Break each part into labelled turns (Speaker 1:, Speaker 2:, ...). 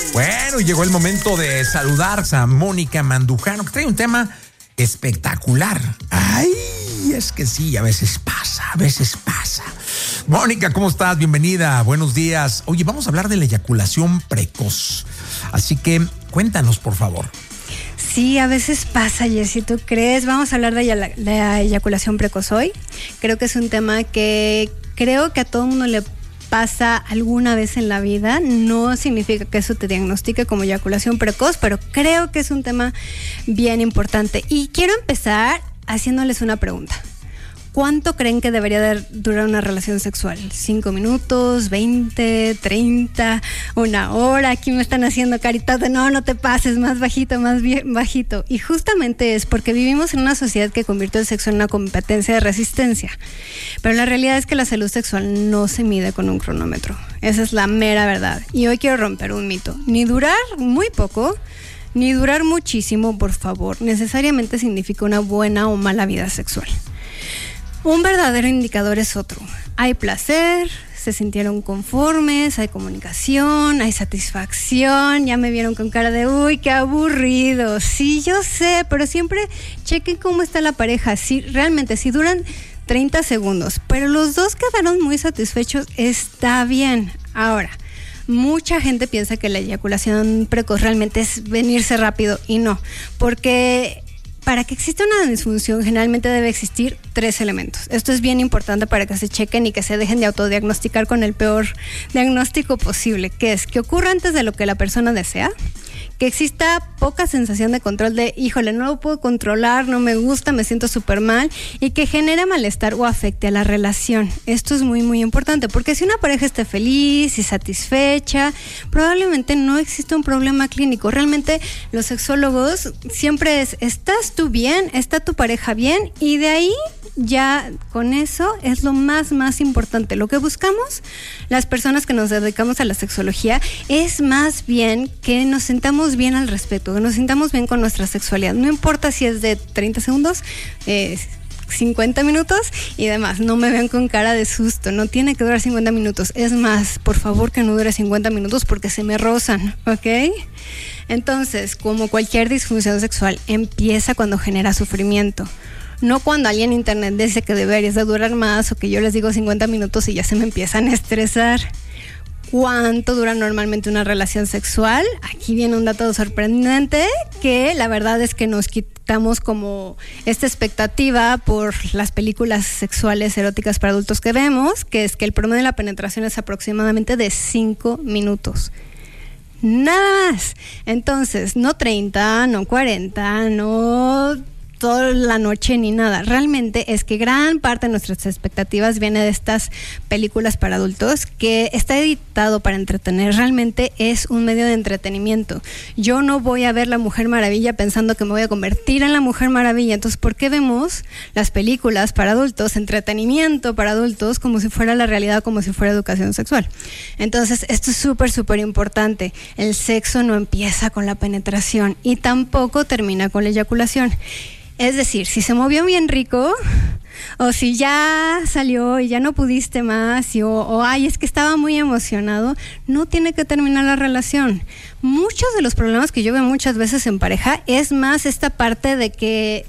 Speaker 1: Bueno, llegó el momento de saludar a Mónica Mandujano, que trae un tema espectacular. Ay, es que sí, a veces pasa. Mónica, ¿cómo estás? Bienvenida, buenos días. Oye, vamos a hablar de la eyaculación precoz. Así que cuéntanos, por favor.
Speaker 2: Sí, a veces pasa, Jessy, ¿tú crees? Vamos a hablar de la eyaculación precoz hoy. Creo que es un tema que creo que a todo mundo le pasa alguna vez en la vida. No significa que eso te diagnostique como eyaculación precoz, pero creo que es un tema bien importante. Y quiero empezar haciéndoles una pregunta. ¿Cuánto creen que debería durar una relación sexual? ¿5 minutos? ¿20? ¿30? ¿1 hora? Aquí me están haciendo caritas de no te pases, más bajito, más bien bajito. Y justamente es porque vivimos en una sociedad que convirtió el sexo en una competencia de resistencia. Pero la realidad es que la salud sexual no se mide con un cronómetro. Esa es la mera verdad. Y hoy quiero romper un mito. Ni durar muy poco, ni durar muchísimo, por favor, necesariamente significa una buena o mala vida sexual. Un verdadero indicador es otro. Hay placer, se sintieron conformes, hay comunicación, hay satisfacción. Ya me vieron con cara de uy, qué aburrido. Sí, yo sé, pero siempre chequen cómo está la pareja. Si realmente, si duran 30 segundos, pero los dos quedaron muy satisfechos, está bien. Ahora, mucha gente piensa que la eyaculación precoz realmente es venirse rápido, y no, porque para que exista una disfunción generalmente debe existir 3 elementos. Esto es bien importante para que se chequen y que se dejen de autodiagnosticar con el peor diagnóstico posible, que es que ocurra antes de lo que la persona desea, que exista poca sensación de control de, híjole, no lo puedo controlar, no me gusta, me siento súper mal, y que genere malestar o afecte a la relación. Esto es muy, muy importante, porque si una pareja está feliz y satisfecha, probablemente no existe un problema clínico. Realmente los sexólogos siempre ¿estás tú bien? ¿Está tu pareja bien? Y de ahí ya con eso es lo más importante. Lo que buscamos las personas que nos dedicamos a la sexología es más bien que nos sintamos bien al respecto, que nos sintamos bien con nuestra sexualidad. No importa si es de 30 segundos, 50 minutos y demás. No me vean con cara de susto, no tiene que durar 50 minutos. Es más, por favor que no dure 50 minutos porque se me rozan, ¿ok? Entonces, como cualquier disfunción sexual, empieza cuando genera sufrimiento. No cuando alguien en internet dice que deberías de durar más, o que yo les digo 50 minutos y ya se me empiezan a estresar. ¿Cuánto dura normalmente una relación sexual? Aquí viene un dato sorprendente, que la verdad es que nos quitamos como esta expectativa por las películas sexuales eróticas para adultos que vemos, que es que el promedio de la penetración es aproximadamente de 5 minutos. Nada más. Entonces, no 30, no 40, no toda la noche ni nada. Realmente es que gran parte de nuestras expectativas viene de estas películas para adultos, que está editado para entretener. Realmente es un medio de entretenimiento. Yo no voy a ver La Mujer Maravilla pensando que me voy a convertir en la Mujer Maravilla. Entonces, ¿por qué vemos las películas para adultos, entretenimiento para adultos, como si fuera la realidad, como si fuera educación sexual? Entonces, esto es súper importante. El sexo no empieza con la penetración y tampoco termina con la eyaculación. Es decir, si se movió bien rico, o si ya salió y ya no pudiste más, o ay, es que estaba muy emocionado, no tiene que terminar la relación. Muchos de los problemas que yo veo muchas veces en pareja es más esta parte de que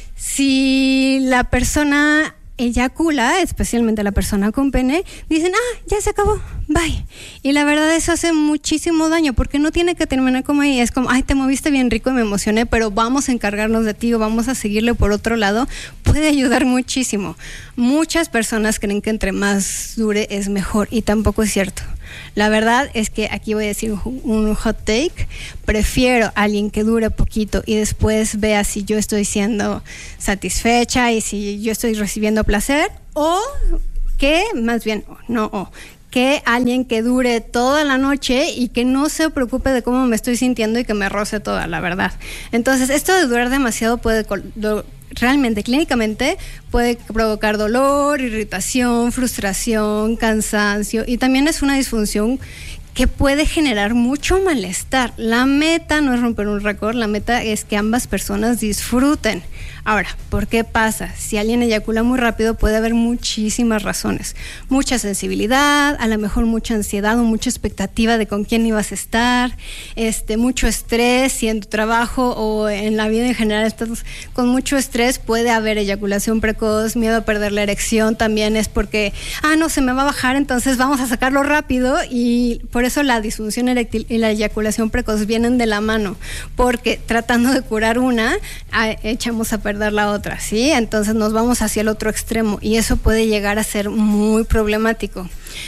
Speaker 2: si la persona eyacula, especialmente la persona con pene, dicen, ya se acabó, bye. Y la verdad eso hace muchísimo daño, porque no tiene que terminar como ahí. Es como, ay, te moviste bien rico y me emocioné, pero vamos a encargarnos de ti o vamos a seguirle por otro lado. Puede ayudar muchísimo. Muchas personas creen que entre más dure es mejor, y tampoco es cierto. La verdad es que aquí voy a decir un hot take. Prefiero a alguien que dure poquito y después vea si yo estoy siendo satisfecha y si yo estoy recibiendo placer, o que, más bien, que alguien que dure toda la noche y que no se preocupe de cómo me estoy sintiendo y que me roce toda, la verdad. Entonces, esto de durar demasiado puede realmente, clínicamente, puede provocar dolor, irritación, frustración, cansancio, y también es una disfunción que puede generar mucho malestar. La meta no es romper un récord, la meta es que ambas personas disfruten. Ahora, ¿por qué pasa? Si alguien eyacula muy rápido puede haber muchísimas razones. Mucha sensibilidad, a lo mejor mucha ansiedad o mucha expectativa de con quién ibas a estar, mucho estrés, si en tu trabajo o en la vida en general estás con mucho estrés, puede haber eyaculación precoz, miedo a perder la erección también es porque, no, se me va a bajar, entonces vamos a sacarlo rápido, y por eso la disfunción eréctil y la eyaculación precoz vienen de la mano, porque tratando de curar una, echamos a perder la otra, ¿sí? Entonces nos vamos hacia el otro extremo y eso puede llegar a ser muy problemático.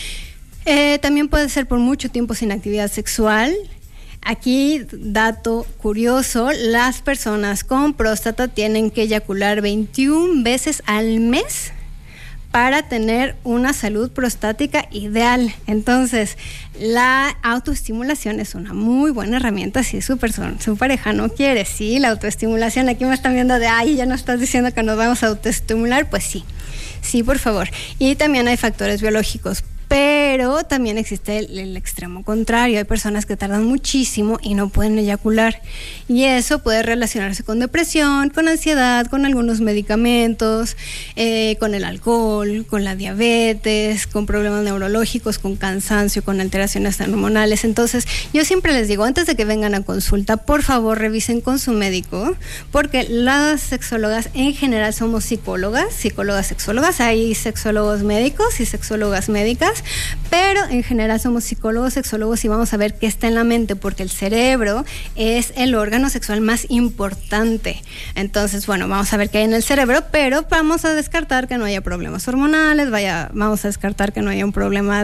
Speaker 2: También puede ser por mucho tiempo sin actividad sexual. Aquí, dato curioso, las personas con próstata tienen que eyacular 21 veces al mes para tener una salud prostática ideal. Entonces, la autoestimulación es una muy buena herramienta si su pareja no quiere. Sí, la autoestimulación, aquí me están viendo de, ya nos estás diciendo que nos vamos a autoestimular. Pues sí, por favor. Y también hay factores biológicos. Pero también existe el extremo contrario. Hay personas que tardan muchísimo y no pueden eyacular. Y eso puede relacionarse con depresión, con ansiedad, con algunos medicamentos, con el alcohol, con la diabetes, con problemas neurológicos, con cansancio, con alteraciones hormonales. Entonces, yo siempre les digo, antes de que vengan a consulta, por favor revisen con su médico, porque las sexólogas en general somos psicólogas, sexólogas. Hay sexólogos médicos y sexólogas médicas, pero en general somos psicólogos, sexólogos, y vamos a ver qué está en la mente, porque el cerebro es el órgano sexual más importante. Entonces, bueno, vamos a ver qué hay en el cerebro, pero vamos a descartar que no haya problemas hormonales, vamos a descartar que no haya un problema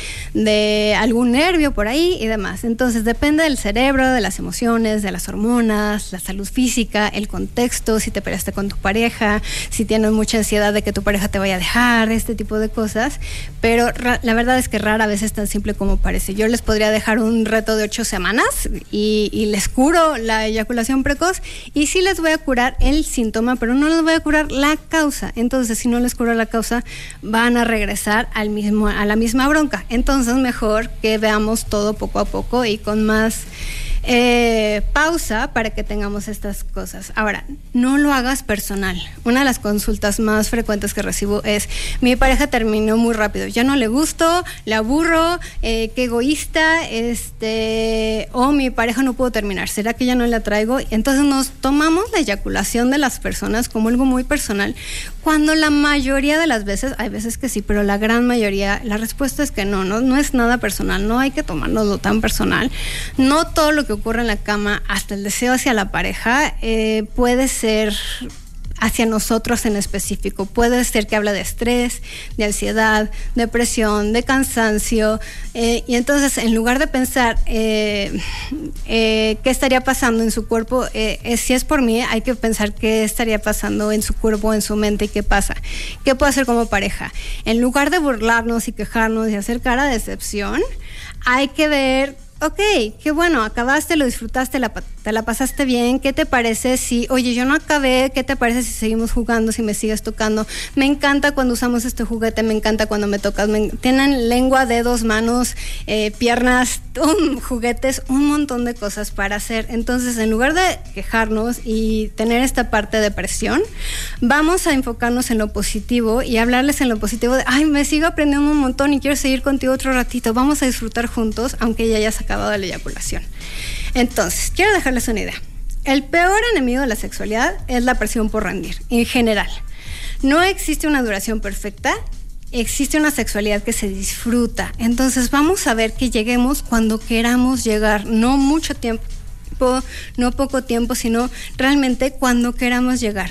Speaker 2: de algún nervio por ahí y demás. Entonces, depende del cerebro, de las emociones, de las hormonas, la salud física, el contexto, si te peleaste con tu pareja, si tienes mucha ansiedad de que tu pareja te vaya a dejar, este tipo de cosas. Pero la verdad es que rara vez es tan simple como parece. Yo les podría dejar un reto de 8 semanas y les curo la eyaculación precoz, y sí les voy a curar el síntoma, pero no les voy a curar la causa. Entonces, si no les curo la causa, van a regresar a la misma bronca. Entonces, mejor que veamos todo poco a poco y con más pausa para que tengamos estas cosas. Ahora, no lo hagas personal. Una de las consultas más frecuentes que recibo es: mi pareja terminó muy rápido, ya no le gusto, le aburro, qué egoísta, o mi pareja no pudo terminar, ¿será que ya no la traigo? Entonces nos tomamos la eyaculación de las personas como algo muy personal, cuando la mayoría de las veces, hay veces que sí, pero la gran mayoría, la respuesta es que no es nada personal, no hay que tomárnoslo tan personal. No todo lo que ocurre en la cama, hasta el deseo hacia la pareja, puede ser hacia nosotros en específico. Puede ser que habla de estrés, de ansiedad, depresión, de cansancio, y entonces en lugar de pensar qué estaría pasando en su cuerpo, si es por mí, hay que pensar qué estaría pasando en su cuerpo, en su mente, y qué pasa, qué puedo hacer como pareja. En lugar de burlarnos y quejarnos y hacer cara de decepción, hay que ver: ok, qué bueno, acabaste, lo disfrutaste, te la pasaste bien. ¿Qué te parece si, oye, yo no acabé, qué te parece si seguimos jugando, si me sigues tocando? Me encanta cuando usamos este juguete, me encanta cuando me tocas. Tienen lengua, dedos, manos, piernas, juguetes, un montón de cosas para hacer. Entonces, en lugar de quejarnos y tener esta parte de presión, vamos a enfocarnos en lo positivo y hablarles en lo positivo de: me sigo aprendiendo un montón y quiero seguir contigo otro ratito. Vamos a disfrutar juntos, aunque ya hayas acabado de la eyaculación. Entonces, quiero dejarles una idea. El peor enemigo de la sexualidad es la presión por rendir, en general. No existe una duración perfecta, existe una sexualidad que se disfruta. Entonces, vamos a ver que lleguemos cuando queramos llegar, no mucho tiempo, no poco tiempo, sino realmente cuando queramos llegar.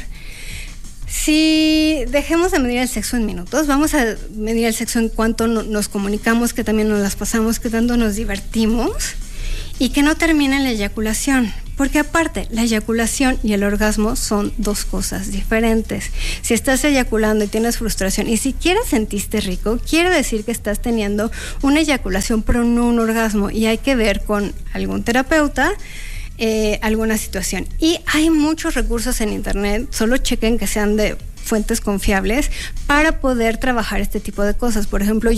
Speaker 2: Si dejemos de medir el sexo en minutos, vamos a medir el sexo en cuanto nos comunicamos, que también nos las pasamos, que tanto nos divertimos, y que no termine en la eyaculación. Porque aparte, la eyaculación y el orgasmo son dos cosas diferentes. Si estás eyaculando y tienes frustración y siquiera sentiste rico, quiere decir que estás teniendo una eyaculación pero no un orgasmo, y hay que ver con algún terapeuta alguna situación. Y hay muchos recursos en internet, solo chequen que sean de fuentes confiables para poder trabajar este tipo de cosas. Por ejemplo,